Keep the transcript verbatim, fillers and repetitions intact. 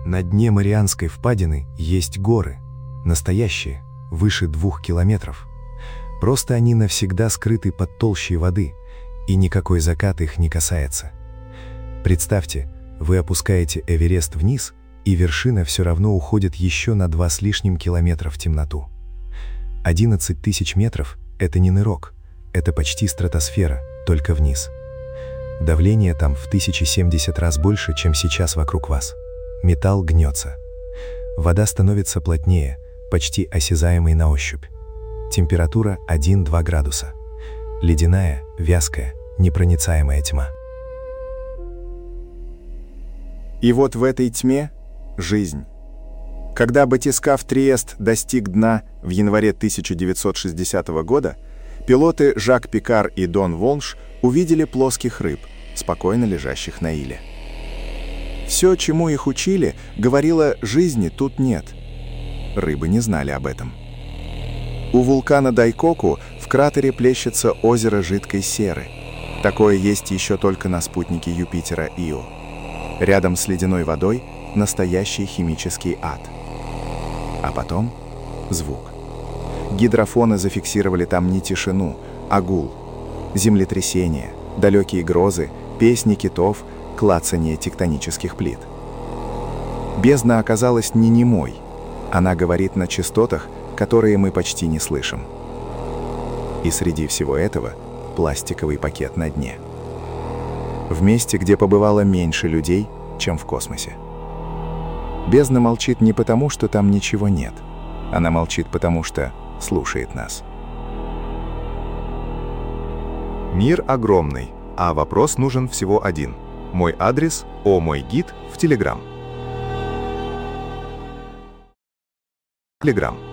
На дне Марианской впадины есть горы, настоящие, выше двух километров. Просто они навсегда скрыты под толщей воды, и никакой закат их не касается. Представьте, вы опускаете Эверест вниз, и вершина все равно уходит еще на два с лишним километра в темноту. одиннадцать тысяч метров – это не нырок, это почти стратосфера, только вниз. Давление там в тысячу семьдесят раз больше, чем сейчас вокруг вас. Металл гнется. Вода становится плотнее, почти осязаемой на ощупь. Температура один-два градуса. Ледяная, вязкая, непроницаемая тьма. И вот в этой тьме жизнь. Когда батискаф Триест достиг дна в январе тысяча девятьсот шестидесятого года, пилоты Жак Пикар и Дон Волш увидели плоских рыб, спокойно лежащих на иле. Все, чему их учили, говорило, жизни тут нет. Рыбы не знали об этом. У вулкана Дайкоку в кратере плещется озеро жидкой серы. Такое есть еще только на спутнике Юпитера Ио. Рядом с ледяной водой настоящий химический ад. А потом звук. Гидрофоны зафиксировали там не тишину, а гул. Землетрясения, далекие грозы, песни китов, клацанье тектонических плит. Бездна оказалась не немой. Она говорит на частотах, которые мы почти не слышим. И среди всего этого пластиковый пакет на дне. В месте, где побывало меньше людей, чем в космосе. Бездна молчит не потому, что там ничего нет. Она молчит потому, что слушает нас. Мир огромный, а вопрос нужен всего один. Мой адрес – о мой гид в Телеграм. Телеграм.